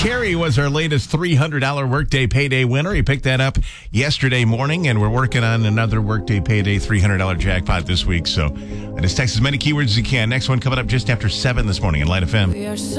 Carey was our latest $300 Workday Payday winner. He picked that up yesterday morning, and we're working on another Workday Payday $300 jackpot this week. So just text as many keywords as you can. Next one coming up just after 7 this morning in Light FM.